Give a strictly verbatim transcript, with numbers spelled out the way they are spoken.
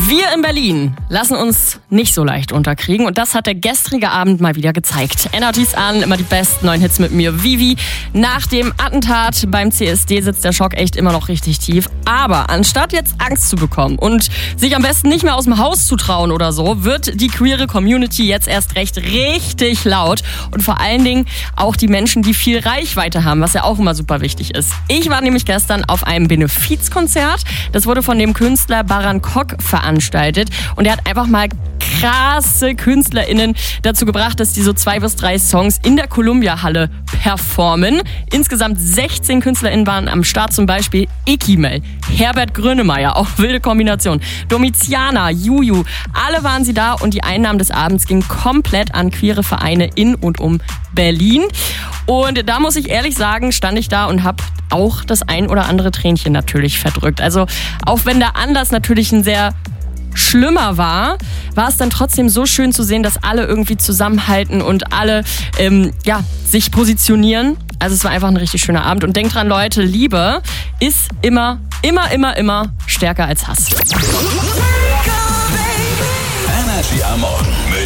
Wir in Berlin lassen uns nicht so leicht unterkriegen und das hat der gestrige Abend mal wieder gezeigt. Energies an, immer die besten neuen Hits mit mir, Vivi. Nach dem Attentat beim C S D sitzt der Schock echt immer noch richtig tief. Aber anstatt jetzt Angst zu bekommen und sich am besten nicht mehr aus dem Haus zu trauen oder so, wird die queere Community jetzt erst recht richtig laut. Und vor allen Dingen auch die Menschen, die viel Reichweite haben, was ja auch immer super wichtig ist. Ich war nämlich gestern auf einem Benefizkonzert. Das wurde von dem Künstler Baran Kok veranstaltet und er hat einfach mal krasse KünstlerInnen dazu gebracht, dass die so zwei bis drei Songs in der Columbia-Halle performen. Insgesamt sechzehn KünstlerInnen waren am Start, zum Beispiel Ikimel, Herbert Grönemeyer, auch wilde Kombination, Domiziana, Juju, alle waren sie da und die Einnahmen des Abends gingen komplett an queere Vereine in und um Berlin. Und da muss ich ehrlich sagen, stand ich da und habe auch das ein oder andere Tränchen natürlich verdrückt. Also auch wenn der Anlass natürlich ein sehr schlimmer war, war es dann trotzdem so schön zu sehen, dass alle irgendwie zusammenhalten und alle ähm, ja, sich positionieren. Also es war einfach ein richtig schöner Abend. Und denkt dran, Leute, Liebe ist immer, immer, immer, immer stärker als Hass. Energy am Morgen mit